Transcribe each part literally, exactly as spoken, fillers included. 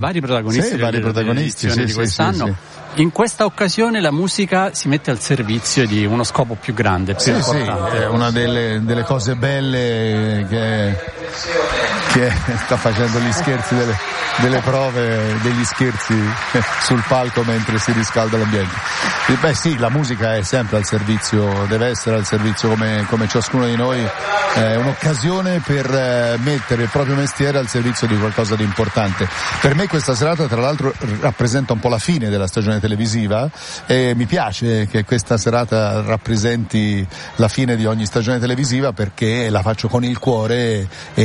Vari protagonisti, sì, vari protagonisti sì, di sì, quest'anno. Sì, sì. In questa occasione la musica si mette al servizio di uno scopo più grande, più sì, importante. Sì, è una delle, delle cose belle che, che sta facendo gli scherzi delle, delle prove, degli scherzi sul palco mentre si riscalda l'ambiente. E beh sì, la musica è sempre al servizio, deve essere al servizio come, come ciascuno di noi, è un'occasione per mettere il proprio mestiere al servizio di qualcosa di importante. Per me questa serata tra l'altro rappresenta un po' la fine della stagione televisiva e mi piace che questa serata rappresenti la fine di ogni stagione televisiva perché la faccio con il cuore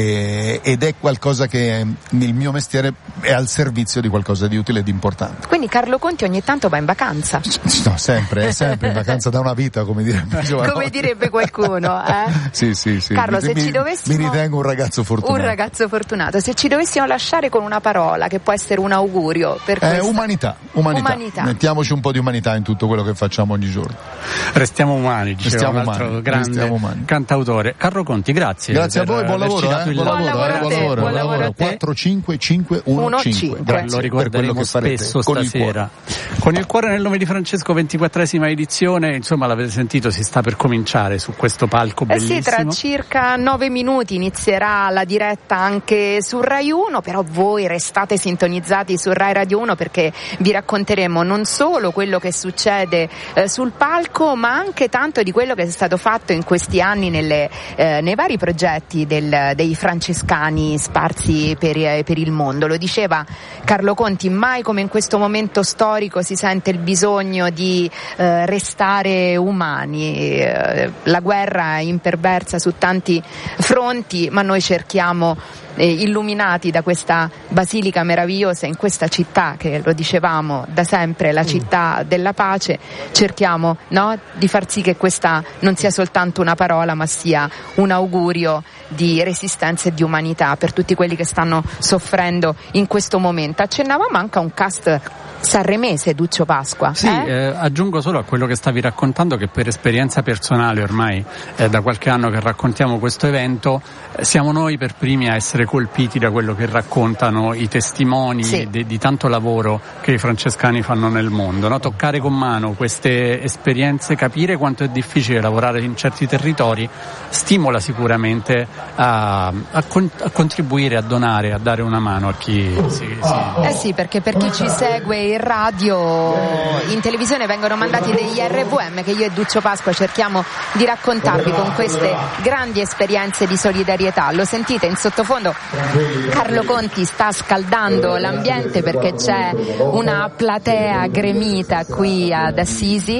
e, ed è qualcosa che il mio mestiere è al servizio di qualcosa di utile e di importante. Quindi Carlo Conti ogni tanto va in vacanza? No, sempre, è sempre in vacanza da una vita, come direbbe Giovanni. Come direbbe qualcuno, eh? Sì, sì, sì. Carlo, se mi, ci dovessimo... mi ritengo un ragazzo fortunato. Un ragazzo fortunato. Se ci dovessimo lasciare con una parola che può essere un augurio per eh, questa... umanità, umanità, umanità. Mettiamoci un po' di umanità in tutto quello che facciamo ogni giorno. Restiamo umani, diceva Restiamo un altro umani, grande restiamo umani. Cantautore. Carlo Conti, grazie. Grazie a voi, buon lavoro, eh? buon lavoro, buon lavoro, buon lavoro, buon lavoro. quattro cinque cinque uno cinque. Grazie. Lo ricorderemo spesso con stasera. Il con il cuore nel nome di Francesco, ventiquattresima edizione, insomma l'avete sentito, si sta per cominciare su questo palco eh bellissimo. Sì, tra circa nove minuti inizierà la diretta anche su Rai uno, però voi restate sintonizzati su Rai Radio uno perché vi racconteremo non solo quello che succede eh, sul palco, ma anche tanto di quello che è stato fatto in questi anni nelle, eh, nei vari progetti del, dei francescani sparsi per, eh, per il mondo. Lo diceva Carlo Conti, mai come in questo momento storico si sente il bisogno di eh, restare umani. Eh, la guerra è imperversa su tanti fronti, ma noi cerchiamo, eh, illuminati da questa basilica meravigliosa in questa città che, lo dicevamo, da sempre è la città della pace, cerchiamo, no, di far sì che questa non sia soltanto una parola ma sia un augurio di resistenza e di umanità per tutti quelli che stanno soffrendo in questo momento. Accennavamo anche a un cast sanremese, Duccio Pasqua. Sì, eh? Eh, aggiungo solo a quello che stavi raccontando che per esperienza personale ormai eh, da qualche anno che raccontiamo questo evento, eh, siamo noi per primi a essere colpiti da quello che raccontano i testimoni sì. di, di tanto lavoro che i francescani fanno nel mondo, no? Toccare con mano queste esperienze, capire quanto è difficile lavorare in certi territori, stimola sicuramente a, a, con, a contribuire, a donare, a dare una mano a chi si, si... Eh sì, perché per chi ci segue in radio, in televisione vengono mandati degli R V M che io e Duccio Pasqua cerchiamo di raccontarvi con queste grandi esperienze di solidarietà. Lo sentite in sottofondo, Carlo Conti sta scaldando l'ambiente perché c'è una platea gremita qui ad Assisi.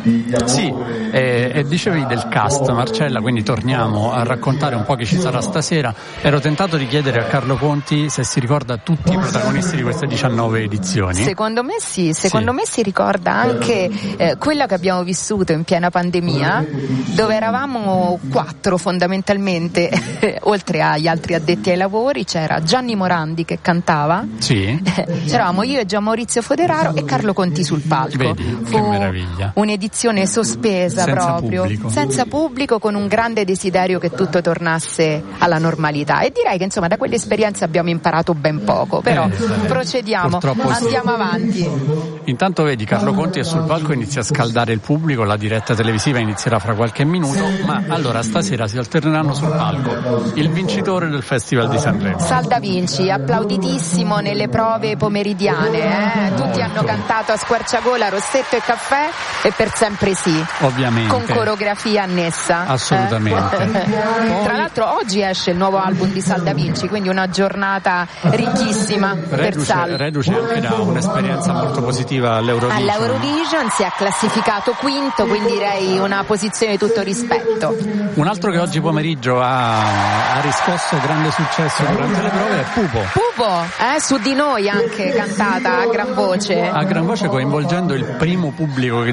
Sì, e, e dicevi del cast, Marcella, quindi torniamo a raccontare un po' chi ci sarà stasera. Ero tentato di chiedere a Carlo Conti se si ricorda tutti i protagonisti di queste diciannove edizioni. Secondo me sì, secondo sì. me si ricorda anche eh, quella che abbiamo vissuto in piena pandemia, dove eravamo quattro fondamentalmente, oltre agli altri addetti ai lavori c'era Gianni Morandi che cantava, sì. c'eravamo io e Gian Maurizio Foderaro e Carlo Conti sul palco. Vedi, Fu che meraviglia. Un'edizione sospesa senza proprio, pubblico. senza pubblico, con un grande desiderio che tutto tornasse alla normalità. E direi che insomma da quell'esperienza abbiamo imparato ben poco, però eh, procediamo, purtroppo andiamo sì. avanti. Intanto vedi, Carlo Conti è sul palco, inizia a scaldare il pubblico, la diretta televisiva inizierà fra qualche minuto, ma allora stasera si alterneranno sul palco il vincitore del Festival di Sanremo, Sal Da Vinci, applauditissimo nelle prove pomeridiane, eh? Tutti hanno cantato a squarciagola Rossetto e Caffè e per sempre sì, ovviamente, con coreografia annessa, assolutamente. Eh? Tra l'altro oggi esce il nuovo album di Sal Da Vinci, quindi una giornata ricchissima per reduce, Sal. reduce anche da un'esperienza molto positiva all'Eurovision. All'Eurovision si è classificato quinto, quindi direi una posizione di tutto rispetto. Un altro che oggi pomeriggio ha, ha riscosso grande successo durante le prove è Pupo. Pupo, eh? Su di noi anche cantata a gran voce. A gran voce, coinvolgendo il primo pubblico che già si era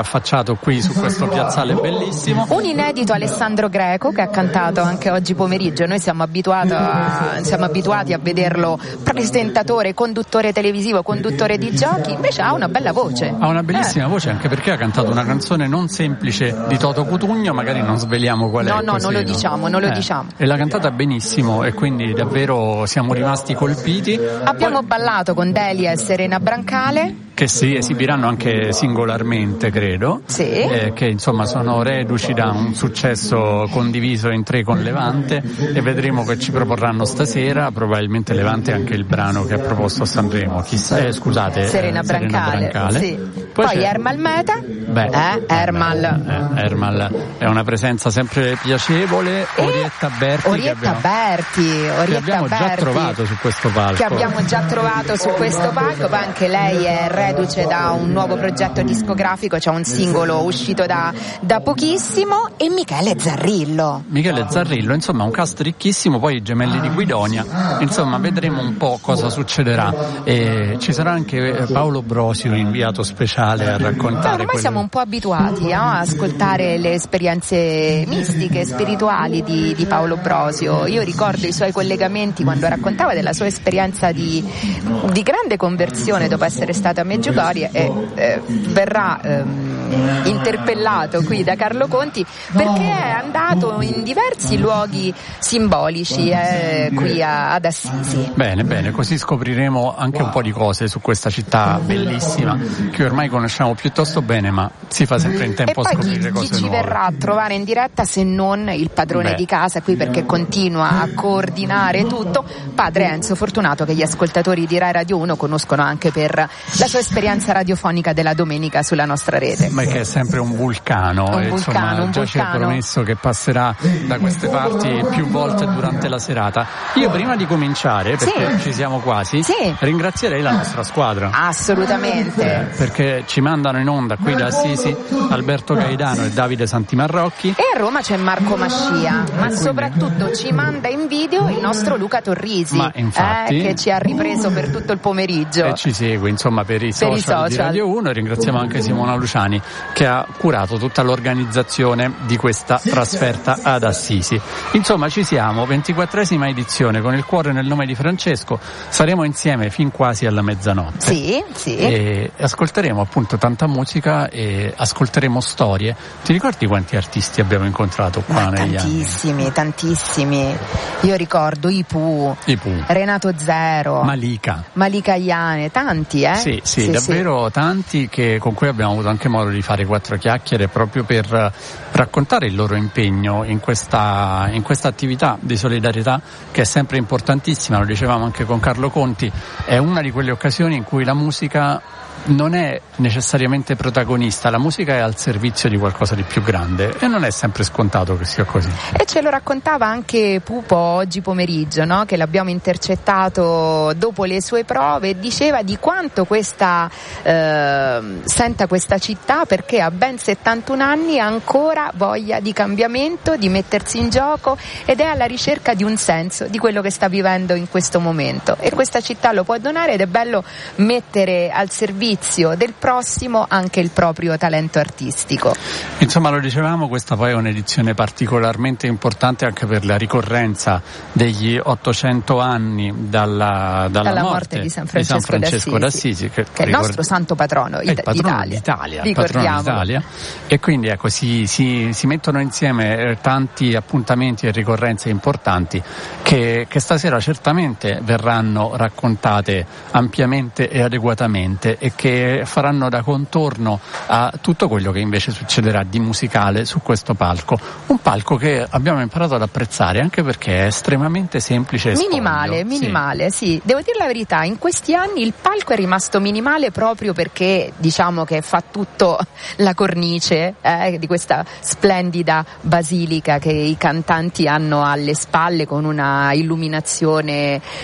affacciato qui su questo piazzale bellissimo. Un inedito Alessandro Greco che ha cantato anche oggi pomeriggio. Noi siamo abituati a, siamo abituati a vederlo presentatore, conduttore televisivo, conduttore di giochi, invece ha una bella voce. Ha una bellissima eh. voce, anche perché ha cantato una canzone non semplice di Toto Cutugno, magari non sveliamo qual è. No, no, così, non lo no? diciamo, non lo eh. diciamo. E l'ha cantata benissimo e quindi davvero siamo rimasti colpiti. Abbiamo Poi... ballato con Delia e Serena Brancale, che si esibiranno anche singolarmente, credo, sì. eh, che insomma sono reduci da un successo condiviso in tre con Levante, e vedremo che ci proporranno stasera, probabilmente Levante anche il brano che ha proposto a Sanremo, chissà, eh, scusate, Serena eh, Brancale, Serena Brancale. Sì. Poi, Poi Ermal Meta, Beh, eh, Ermal. Eh, Ermal è una presenza sempre piacevole. E Orietta Berti, Orietta che abbiamo, Berti, Orietta che abbiamo Berti, già trovato su questo palco. Che abbiamo già trovato su questo palco, poi anche lei è reduce da un nuovo progetto discografico, c'è un singolo uscito da, da pochissimo, e Michele Zarrillo. Michele Zarrillo, insomma un cast ricchissimo, poi i gemelli di Guidonia, insomma vedremo un po' cosa succederà. E ci sarà anche Paolo Brosio, inviato speciale a raccontare. Ma ormai quello... siamo un po' abituati no? a ascoltare le esperienze mistiche, spirituali di, di Paolo Brosio. Io ricordo i suoi collegamenti quando raccontava della sua esperienza di, di grande conversione dopo essere stato a Medjugorje, e eh, verrà ehm, interpellato qui da Carlo Conti perché è andato in diversi luoghi simbolici eh, qui a, ad Assisi. Bene, bene, così scopriremo anche un po' di cose su questa città bellissima che ormai conosciamo piuttosto bene, ma si fa sempre in tempo e a poi scoprire chi, cose chi ci nuove. verrà a trovare in diretta se non il padrone Beh. di casa qui, perché continua a coordinare tutto, padre Enzo Fortunato, che gli ascoltatori di Rai Radio uno conoscono anche per la sua esperienza radiofonica della domenica sulla nostra rete. Ma che è sempre un vulcano, un e, vulcano insomma un già vulcano. ci ha promesso che passerà da queste parti più volte durante la serata. Io prima di cominciare, perché sì. ci siamo quasi, sì. ringrazierei la nostra squadra. Assolutamente. Eh, perché ci mandano in onda qui da Assisi Alberto Gaidano e Davide Santimarrocchi. E a Roma c'è Marco Mascia, ma soprattutto ci manda in video il nostro Luca Torrisi, Ma infatti, eh, che ci ha ripreso per tutto il pomeriggio. E ci segue insomma per i social, per i social. di Radio uno. Ringraziamo anche Simona Luciani che ha curato tutta l'organizzazione di questa trasferta ad Assisi. Insomma ci siamo, ventiquattresima edizione, con il cuore nel nome di Francesco. Saremo insieme fin quasi alla mezzanotte. Sì, sì. E ascolteremo appunto tanta musica e ascolteremo storie. Ti ricordi quanti artisti abbiamo incontrato qua Ma negli tantissimi, anni? tantissimi. Io ricordo i Pooh, I Pooh, Renato Zero, Malika. Malika Iane, tanti, eh? Sì, sì, sì davvero sì. tanti che, con cui abbiamo avuto anche modo di fare quattro chiacchiere proprio per raccontare il loro impegno in questa, in questa attività di solidarietà che è sempre importantissima, lo dicevamo anche con Carlo Conti, è una di quelle occasioni in cui la musica non è necessariamente protagonista, la musica è al servizio di qualcosa di più grande e non è sempre scontato che sia così. E ce lo raccontava anche Pupo oggi pomeriggio, no? Che l'abbiamo intercettato dopo le sue prove, e diceva di quanto questa eh, senta questa città, perché ha ben settantuno anni, ha ancora voglia di cambiamento, di mettersi in gioco, ed è alla ricerca di un senso di quello che sta vivendo in questo momento, e questa città lo può donare, ed è bello mettere al servizio del prossimo anche il proprio talento artistico. Insomma, lo dicevamo, questa poi è un'edizione particolarmente importante anche per la ricorrenza degli ottocento anni dalla, dalla, dalla morte, morte di San Francesco, di San Francesco d'Assisi, d'Assisi, che, che è il ricord- nostro santo patrono, è il patrono d'Italia. d'Italia, il patrono d'Italia. E quindi ecco, si, si, si mettono insieme tanti appuntamenti e ricorrenze importanti che, che stasera certamente verranno raccontate ampiamente e adeguatamente, e che faranno da contorno a tutto quello che invece succederà di musicale su questo palco. Un palco che abbiamo imparato ad apprezzare anche perché è estremamente semplice e minimale, spoglio. minimale, sì. sì. Devo dire la verità, in questi anni il palco è rimasto minimale proprio perché diciamo che fa tutto la cornice eh, di questa splendida basilica che i cantanti hanno alle spalle, con una illuminazione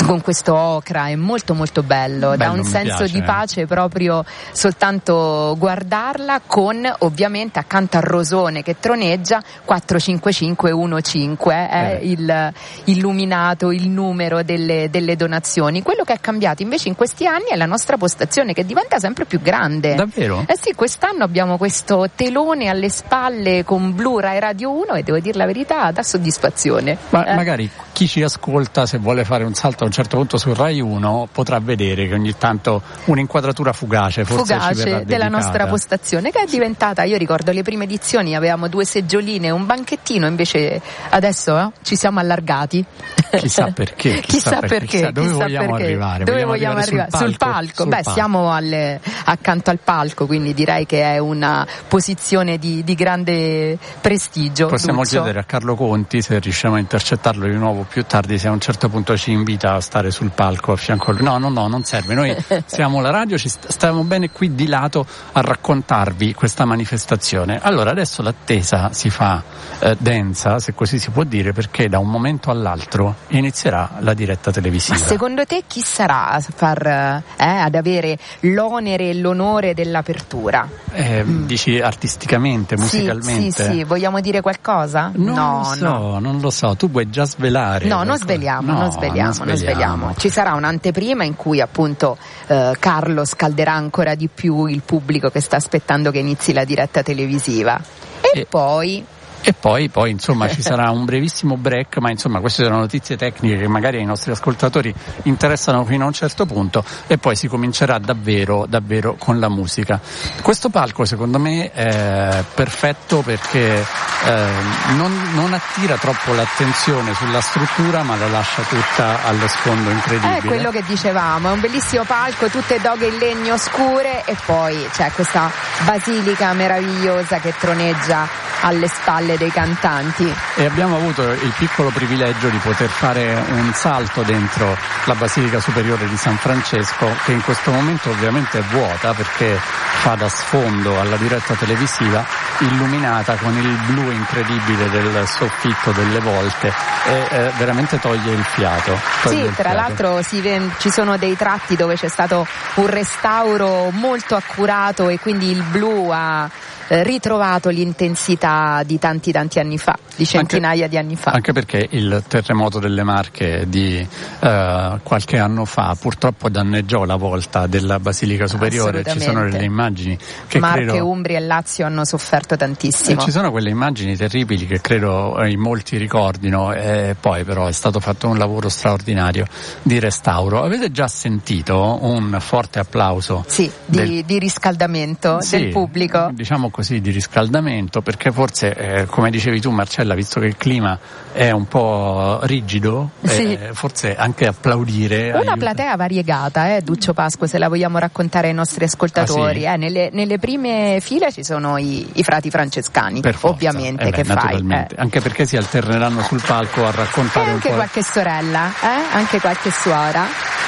con questo ocra, è molto molto bello, bello dà un senso piace, di pace proprio soltanto guardarla, con ovviamente accanto al rosone che troneggia quattro cinque cinque uno cinque, eh, eh. il illuminato, il numero delle, delle donazioni. Quello che è cambiato invece in questi anni è la nostra postazione, che diventa sempre più grande. Davvero? Eh sì, quest'anno abbiamo questo telone alle spalle con blu Rai Radio uno e devo dire la verità, dà soddisfazione. Ma eh. magari chi ci ascolta, se vuole fare un salto a un certo punto su Rai uno, potrà vedere che ogni tanto un'inquadratura fugace forse fugace ci verrà della dedicata. Nostra postazione, che è diventata, io ricordo le prime edizioni avevamo due seggioline e un banchettino, invece adesso eh, ci siamo allargati. Chissà perché, chissà, chissà perché, chissà dove chissà vogliamo perché. arrivare? Dove vogliamo, vogliamo arrivare? Sul palco? Sul palco. Sul Beh, palco. siamo alle, accanto al palco, quindi direi che è una posizione di, di grande prestigio. Possiamo Luzzo. chiedere a Carlo Conti, se riusciamo a intercettarlo di nuovo più tardi, se a un certo punto ci invita a stare sul palco a fianco a lui. No, no, no, non serve. Noi siamo la radio, ci st- stiamo bene qui di lato a raccontarvi questa manifestazione. Allora, adesso l'attesa si fa eh, densa, se così si può dire, perché da un momento all'altro inizierà la diretta televisiva. Ma secondo te chi sarà a far, eh, ad avere l'onere e l'onore dell'apertura? Eh, mm. Dici artisticamente, musicalmente? Sì, sì, sì. Vogliamo dire qualcosa? Non no, lo so, no. non lo so. Tu vuoi già svelare? No, non qualcosa? sveliamo, no, non sveliamo, non sveliamo, non sveliamo. Ci sarà un'anteprima in cui appunto eh, Carlo scalderà ancora di più il pubblico che sta aspettando che inizi la diretta televisiva. E, e poi... E poi, poi insomma ci sarà un brevissimo break, ma insomma queste sono notizie tecniche che magari ai nostri ascoltatori interessano fino a un certo punto, e poi si comincerà davvero, davvero con la musica. Questo palco secondo me è perfetto perché eh, non, non attira troppo l'attenzione sulla struttura, ma la lascia tutta allo sfondo incredibile. È quello che dicevamo, è un bellissimo palco, tutte doghe in legno scure, e poi c'è questa basilica meravigliosa che troneggia alle spalle dei cantanti. E abbiamo avuto il piccolo privilegio di poter fare un salto dentro la Basilica Superiore di San Francesco, che in questo momento ovviamente è vuota perché fa da sfondo alla diretta televisiva, illuminata con il blu incredibile del soffitto, delle volte, e eh, veramente toglie il fiato. Toglie sì, il tra fiato. l'altro si ven- ci sono dei tratti dove c'è stato un restauro molto accurato e quindi il blu ha ritrovato l'intensità di tanti tanti anni fa, di centinaia anche, di anni fa. Anche perché il terremoto delle Marche di uh, qualche anno fa purtroppo danneggiò la volta della Basilica Superiore. Ci sono delle immagini che Marche, credo... Umbria e Lazio hanno sofferto tantissimo. E ci sono quelle immagini terribili che credo in molti ricordino, e poi però è stato fatto un lavoro straordinario di restauro. Avete già sentito un forte applauso? Sì, del... di, di riscaldamento sì, del pubblico. Diciamo così, di riscaldamento, perché forse eh, come dicevi tu Marcella, visto che il clima è un po' rigido, sì. eh, forse anche applaudire una aiuta. platea variegata, eh, Duccio Pasqua, se la vogliamo raccontare ai nostri ascoltatori. Ah, sì? eh, nelle, nelle prime file ci sono i, i frati francescani, per forza. ovviamente, eh beh, che fai eh. anche perché si alterneranno sul palco a raccontare e anche un po'. qualche sorella, eh? anche qualche suora.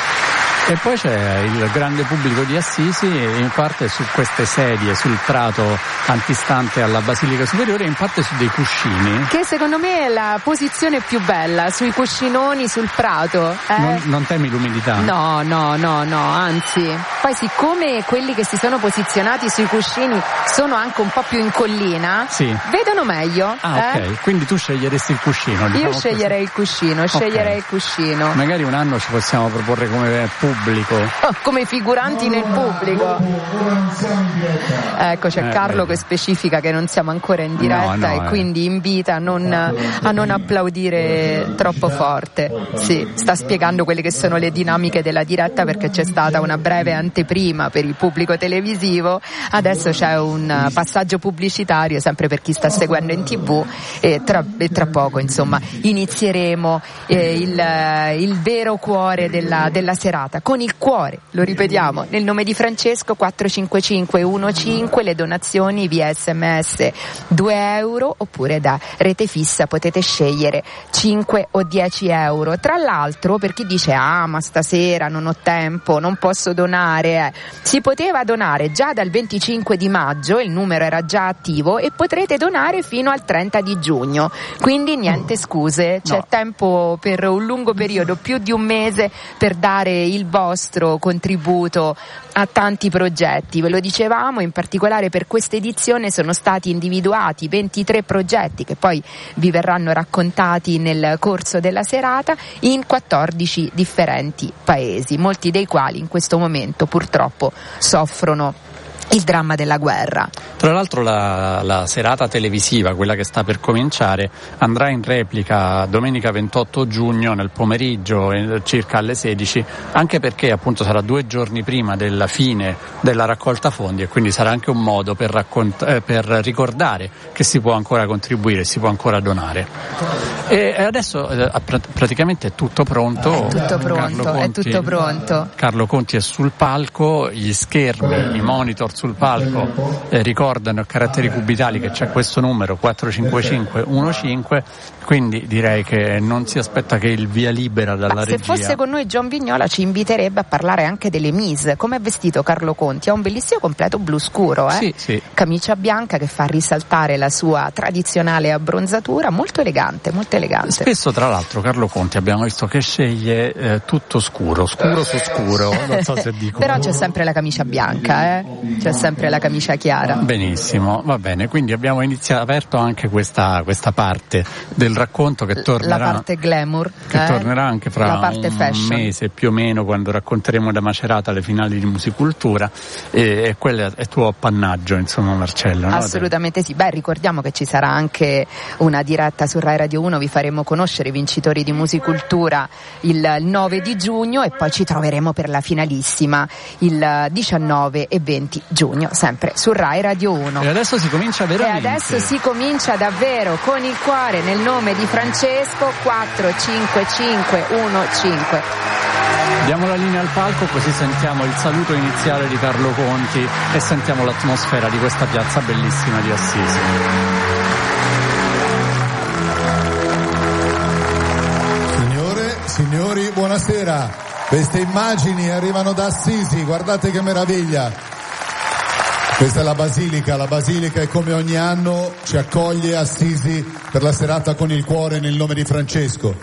E poi c'è il grande pubblico di Assisi, in parte su queste sedie sul prato antistante alla Basilica Superiore, e in parte su dei cuscini. Che secondo me è la posizione più bella, sui cuscinoni sul prato. Eh? Non, non temi l'umidità? No, no, no, no, anzi. Poi siccome quelli che si sono posizionati sui cuscini sono anche un po' più in collina, sì. vedono meglio. Ah, eh? ok, quindi tu sceglieresti il cuscino. Diciamo. Io sceglierei così. il cuscino, sceglierei okay. il cuscino. Magari un anno ci possiamo proporre come pubblico. Oh, come figuranti nel pubblico. Ecco, c'è eh, Carlo beh. che specifica che non siamo ancora in diretta, no, no, e eh. quindi invita a non, a non applaudire troppo forte. Sì, sta spiegando quelle che sono le dinamiche della diretta, perché c'è stata una breve anteprima per il pubblico televisivo, adesso c'è un passaggio pubblicitario sempre per chi sta seguendo in tv, e tra, e tra poco insomma inizieremo eh, il, il vero cuore della, della serata. con il cuore, lo ripetiamo, nel nome di Francesco. Quattro cinque cinque uno cinque, le donazioni via sms due euro, oppure da rete fissa potete scegliere cinque o dieci euro. Tra l'altro, per chi dice ah ma stasera non ho tempo, non posso donare, eh, si poteva donare già dal venticinque di maggio, il numero era già attivo, e potrete donare fino al trenta di giugno, quindi niente scuse, c'è no. tempo per un lungo periodo, più di un mese, per dare il vostro contributo a tanti progetti. Ve lo dicevamo, in particolare per questa edizione sono stati individuati ventitré progetti che poi vi verranno raccontati nel corso della serata in quattordici differenti paesi, molti dei quali in questo momento purtroppo soffrono il dramma della guerra. Tra l'altro la, la serata televisiva, quella che sta per cominciare, andrà in replica domenica ventotto giugno nel pomeriggio, eh, circa alle sedici, anche perché appunto sarà due giorni prima della fine della raccolta fondi, e quindi sarà anche un modo per, raccont- eh, per ricordare che si può ancora contribuire, si può ancora donare. E, e adesso eh, pr- praticamente è tutto pronto. È tutto pronto, Conti, è tutto pronto. Carlo Conti è sul palco, gli schermi, i monitor sul palco eh, ricordano a caratteri cubitali che c'è questo numero quattro cinque cinque uno cinque, quindi direi che non si aspetta che il via libera dalla Ma regia. Se fosse con noi John Vignola ci inviterebbe a parlare anche delle mise. Come è vestito Carlo Conti? Ha un bellissimo completo blu scuro, eh? Sì, sì. Camicia bianca che fa risaltare la sua tradizionale abbronzatura, molto elegante, molto elegante. Spesso tra l'altro Carlo Conti abbiamo visto che sceglie eh, tutto scuro, scuro su scuro, non so se dico. Però c'è sempre la camicia bianca, eh? C'è sempre la camicia chiara. Benissimo, va bene, quindi abbiamo iniziato, aperto anche questa, questa parte del racconto che tornerà, la parte glamour, che eh? tornerà anche fra un fashion. mese più o meno, quando racconteremo da Macerata le finali di Musicultura, e, e quello è tuo appannaggio, insomma, Marcello, no? Assolutamente sì. Beh, ricordiamo che ci sarà anche una diretta su Rai Radio uno, vi faremo conoscere i vincitori di Musicultura il nove di giugno, e poi ci troveremo per la finalissima il diciannove e venti giugno, sempre su Rai Radio uno. E adesso si comincia veramente. E adesso si comincia davvero, con il cuore, nel nome di Francesco. Quattro cinque cinque uno cinque. Diamo la linea al palco, così sentiamo il saluto iniziale di Carlo Conti e sentiamo l'atmosfera di questa piazza bellissima di Assisi. Signore, signori, buonasera. Queste immagini arrivano da Assisi, guardate che meraviglia. Questa è la Basilica, la Basilica, e come ogni anno ci accoglie Assisi per la serata con il cuore nel nome di Francesco.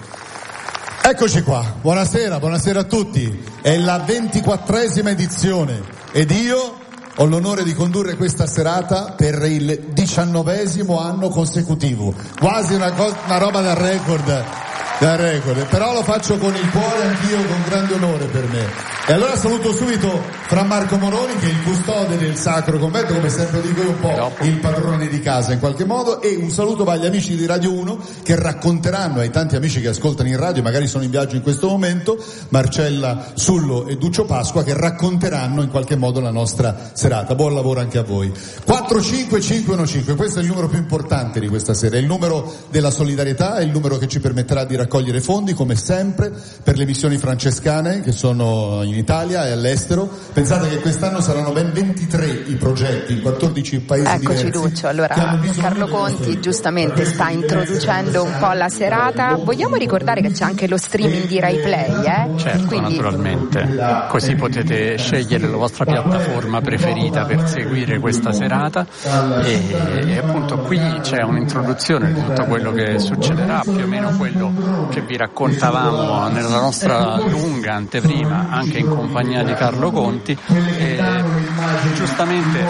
Eccoci qua, buonasera, buonasera a tutti. È la ventiquattresima edizione ed io ho l'onore di condurre questa serata per il diciannovesimo anno consecutivo. Quasi una, co- una roba da record, da record, però lo faccio con il cuore anch'io, con grande onore per me. E allora saluto subito Fra Marco Moroni, che è il custode del Sacro Convento, come sempre dico io, un po' il padrone di casa in qualche modo, e un saluto va agli amici di Radio uno che racconteranno ai tanti amici che ascoltano in radio, magari sono in viaggio in questo momento, Marcella Sullo e Duccio Pasqua, che racconteranno in qualche modo la nostra serata. Buon lavoro anche a voi. quattro cinque cinque uno cinque, questo è il numero più importante di questa sera, è il numero della solidarietà, è il numero che ci permetterà di raccogliere fondi, come sempre, per le missioni francescane che sono in Italia e all'estero. Pensate che quest'anno saranno ben ventitré i progetti in quattordici paesi Eccoci, diversi. Duccio, allora Carlo Conti giustamente sta introducendo un po' la serata. Vogliamo ricordare che c'è anche lo streaming di Rai Play, eh? Certo, Quindi... naturalmente, così potete scegliere la vostra piattaforma preferita per seguire questa serata, e, e appunto qui c'è un'introduzione di tutto quello che succederà, più o meno quello che vi raccontavamo nella nostra lunga anteprima, anche in compagnia di Carlo Conti, e giustamente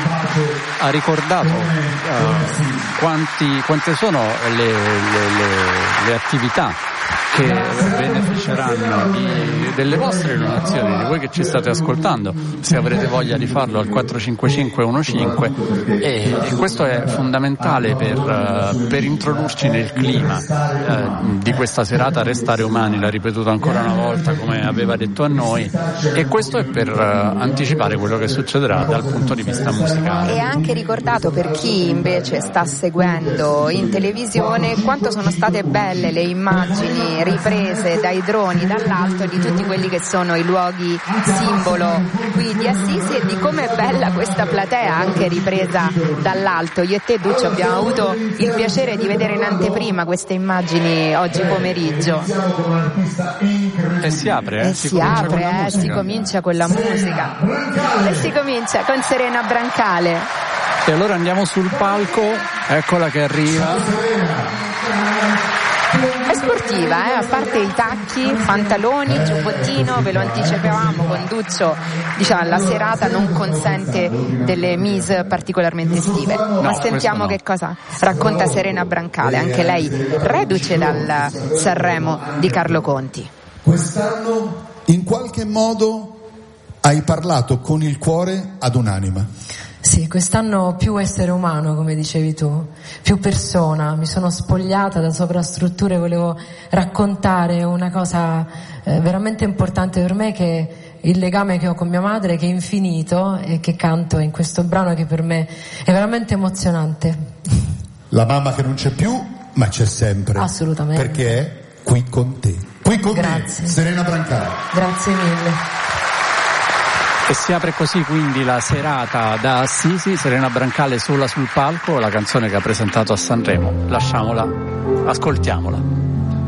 ha ricordato uh, quanti, quante sono le, le, le, le attività che beneficeranno di, delle vostre donazioni, di voi che ci state ascoltando, se avrete voglia di farlo al quattro cinque cinque uno cinque, e, e questo è fondamentale per, uh, per introdurci nel clima uh, di questa serata. Restare umani, l'ha ripetuto ancora una volta, come aveva detto a noi, e questo è per uh, anticipare quello che succederà dal punto di vista musicale. E anche ricordato, per chi invece sta seguendo in televisione, quanto sono state belle le immagini riprese dai droni dall'alto di tutti quelli che sono i luoghi simbolo qui di Assisi e di com'è bella questa platea anche ripresa dall'alto. Io e te, Duccio, abbiamo avuto il piacere di vedere in anteprima queste immagini oggi pomeriggio. E si apre, eh? E si, si apre, eh, si comincia con la musica e si comincia con Serena Brancale. E allora andiamo sul palco, eccola che arriva. È sportiva, eh? A parte i tacchi, pantaloni, giubbottino, ve lo anticipavamo con Duccio, diciamo la serata non consente delle mise particolarmente estive. No, ma sentiamo no. Che cosa racconta Serena Brancale, anche lei reduce dal Sanremo di Carlo Conti. Quest'anno in qualche modo hai parlato con il cuore ad un'anima. Sì, quest'anno più essere umano, come dicevi tu, più persona, mi sono spogliata da sovrastrutture, volevo raccontare una cosa eh, veramente importante per me, che è il legame che ho con mia madre, che è infinito e che canto in questo brano che per me è veramente emozionante. La mamma che non c'è più, ma c'è sempre. Assolutamente. Perché è qui con te. Qui con Grazie. te, Serena Brancale. Grazie mille. E si apre così quindi la serata da Assisi, Serena Brancale sola sul palco, la canzone che ha presentato a Sanremo. Lasciamola, ascoltiamola.